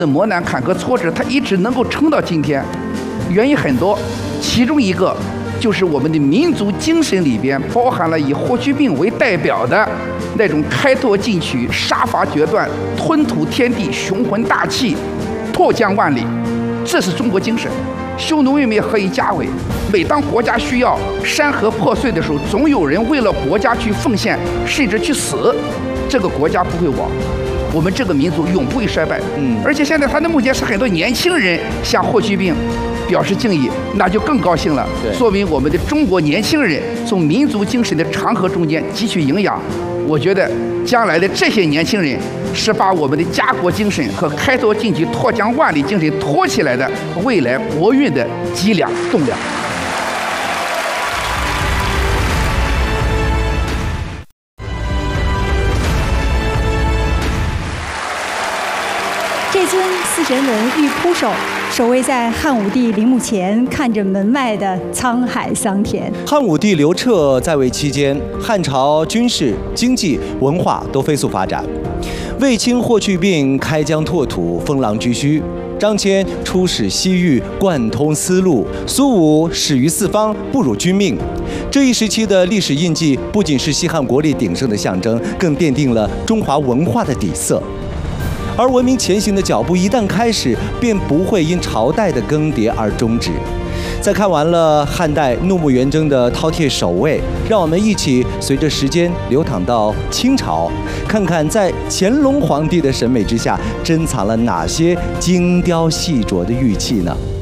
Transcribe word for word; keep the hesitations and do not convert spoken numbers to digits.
磨难、坎坷、挫折，他一直能够撑到今天，原因很多，其中一个就是我们的民族精神里边包含了以霍去病为代表的那种开拓进取、杀伐决断、吞吐天地、雄浑大气、拓疆万里，这是中国精神。匈奴未灭，何以家为？每当国家需要、山河破碎的时候，总有人为了国家去奉献，甚至去死，这个国家不会亡。我们这个民族永不会衰败。嗯，而且现在他的目前是很多年轻人向霍去病表示敬意，那就更高兴了。说明我们的中国年轻人从民族精神的长河中间汲取营养。我觉得将来的这些年轻人是把我们的家国精神和开拓进取、拓疆万里精神托起来的未来国运的脊梁栋梁。 这尊四神龙玉扑手，守卫在汉武帝陵墓前，看着门外的沧海桑田。 汉武帝刘彻在位期间，汉朝军事、经济、文化都飞速发展。卫青、霍去病开疆拓土，封狼居胥；张骞出使西域，贯通丝路；苏武始于四方，不辱君命。这一时期的历史印记，不仅是西汉国力鼎盛的象征，更奠定了中华文化的底色。而文明前行的脚步一旦开始，便不会因朝代的更迭而终止。在看完了汉代怒目圆睁的饕餮守卫，让我们一起随着时间流淌到清朝，看看在乾隆皇帝的审美之下，珍藏了哪些精雕细琢的玉器呢？